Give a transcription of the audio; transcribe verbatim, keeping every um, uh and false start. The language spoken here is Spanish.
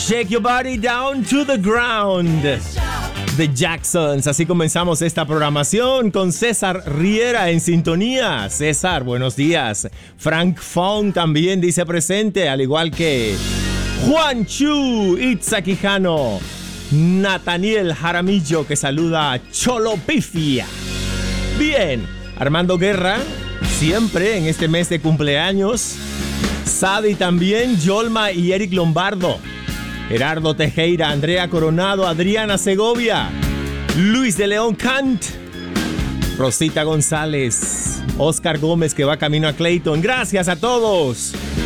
Shake Your Body Down to the Ground. The Jacksons. Así comenzamos esta programación con César Riera en sintonía. César, buenos días. Frank Fong también dice presente, al igual que Juan Chu, Itza Quijano, Nathaniel Jaramillo, que saluda a Cholo Pifia. Bien, Armando Guerra, siempre en este mes de cumpleaños. Sadi también, Yolma y Eric Lombardo. Gerardo Tejera, Andrea Coronado, Adriana Segovia, Luis de León Kant, Rosita González, Oscar Gómez, que va camino a Clayton. Gracias a todos.